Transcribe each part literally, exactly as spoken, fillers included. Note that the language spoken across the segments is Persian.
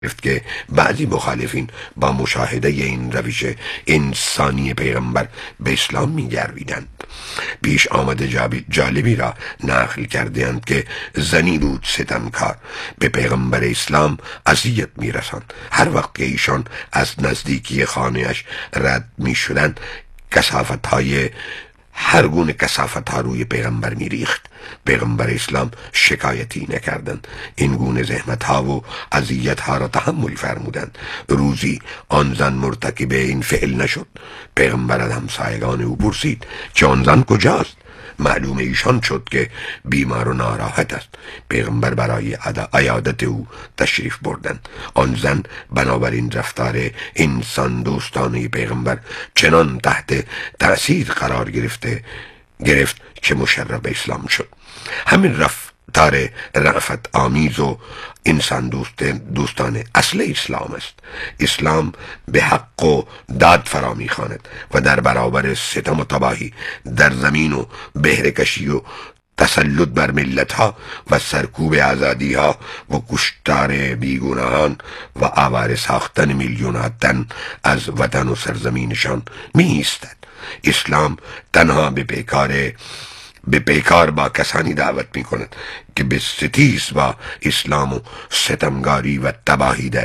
که بعضی مخالفین با مشاهده این روش انسانی پیغمبر به اسلام می‌گرویدند. پیش آمد جالبی را نقل کردند که زنی بود ستمکار به پیغمبر اسلام اذیت می‌رساند. هر وقت که ایشان از نزدیکی خانه‌اش رد می‌شدند کثافت‌های هر گونه کثافت ها روی پیغمبر می ریخت. پیغمبر اسلام شکایتی نکردند. این گونه زحمت ها و اذیت ها را تحمل فرمودند. روزی آن زن مرتکب این فعل نشد. پیغمبر از همسایگان او پرسید که آن زن کجاست؟ معلوم ایشان شد که بیمار و ناراحت است. پیغمبر برای عیادت او تشریف بردند. آن زن بنابراین رفتار انسان دوستانه پیغمبر چنان تحت تأثیر قرار گرفته گرفت که مشرف به اسلام شد. همین رفتار رأفت آمیز و انسان دوست دوستانه اصل اسلام است. اسلام به حق و داد فرا می‌خواند و در برابر ستم و تباهی در زمین و بهره‌کشی و تسلط بر ملت‌ها و سرکوب آزادی‌ها و کشتار بیگناهان و آواره ساختن میلیون‌ها تن از وطن و سرزمینشان می‌ایستد. اسلام تنها به پیکار به پیکار با کسانی دعوت می کند که به ستیز با اسلام و ستمگاری و تباهی در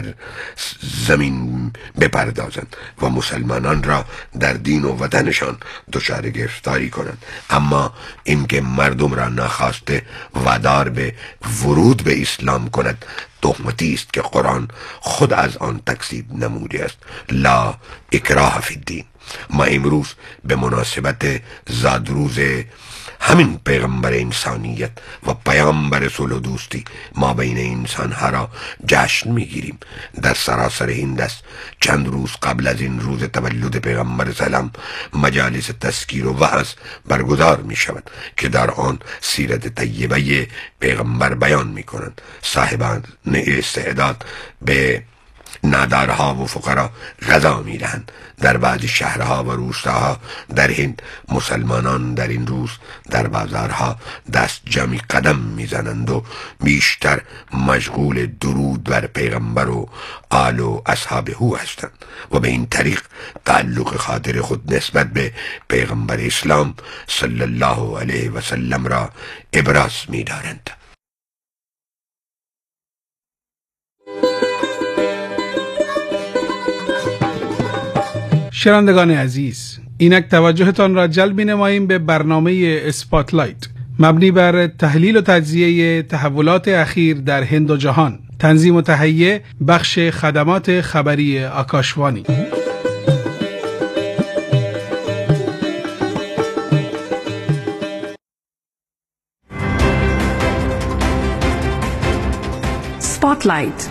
زمین بپردازند و مسلمانان را در دین و وطنشان دچار گرفتاری کنند. اما اینکه مردم را ناخواسته وادار به ورود به اسلام کند تهمتی است که قرآن خود از آن تکذیب نموده است. لا اکراه فی الدین. ما امروز به مناسبت زادروز همین پیغمبر انسانیت و پیامبر صلح و دوستی ما بین انسانها را جشن میگیریم. در سراسر هند است چند روز قبل از این روز تولد پیغمبر سلام مجالس تذکیر و وعظ برگزار می شود که در آن سیرت طیبه پیغمبر بیان می کنند. صاحبان استعداد به نادارها و فقرا غذا می دهند. در بعضی شهرها و روستاها در هند مسلمانان در این روز در بازارها دست جمعی قدم میزنند و بیشتر مشغول درود بر پیغمبر و آل و اصحاب او هستند و به این طریق تعلق خاطر خود نسبت به پیغمبر اسلام صلی الله علیه و سلم را ابراز می‌دارند. شنوندگان عزیز، اینک توجهتان را جلب نماییم به برنامه اسپاتلایت مبنی بر تحلیل و تجزیه تحولات اخیر در هند و جهان. تنظیم و تهیه بخش خدمات خبری آکاشوانی. اسپاتلایت.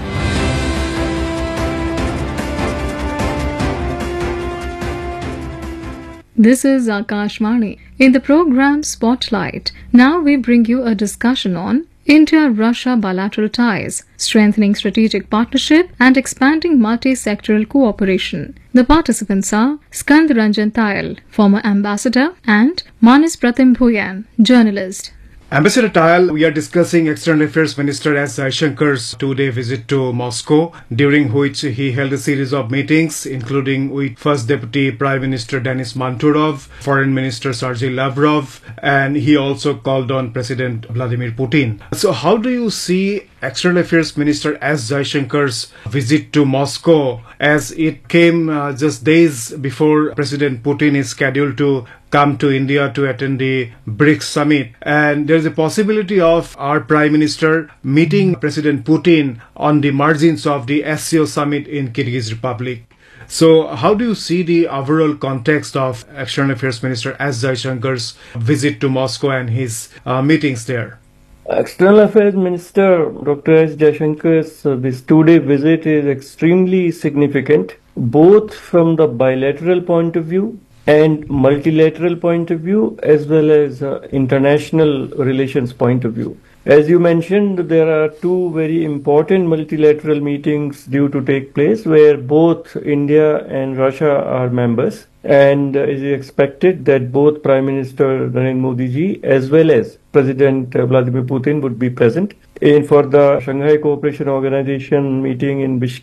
This is Akashvani. In the program Spotlight, now we bring you a discussion on India-Russia bilateral ties, strengthening strategic partnership and expanding multi-sectoral cooperation. The participants are Skand Ranjan Tayal, former ambassador, and Manis Pratim Bhuyan, journalist. Ambassador Tayal, we are discussing External Affairs Minister S. Jaishankar's two-day visit to Moscow, during which he held a series of meetings, including with First Deputy Prime Minister Denis Manturov, Foreign Minister Sergei Lavrov, and he also called on President Vladimir Putin. So how do you see External Affairs Minister S. Jaishankar's visit to Moscow, as it came uh, just days before President Putin is scheduled to come to India to attend the BRICS summit, and there is a possibility of our Prime Minister meeting President Putin on the margins of the S C O summit in Kyrgyz Republic. So how do you see the overall context of External Affairs Minister S. Jaishankar's visit to Moscow and his uh, meetings there? External Affairs Minister Doctor S. Jaishankar's uh, this two-day visit is extremely significant, both from the bilateral point of view and multilateral point of view, as well as uh, international relations point of view. As you mentioned, there are two very important multilateral meetings due to take place where both India and Russia are members, and uh, it is expected that both Prime Minister Narendra Modi ji as well as President uh, Vladimir Putin would be present. in for the Shanghai Cooperation Organization meeting in Bishkek.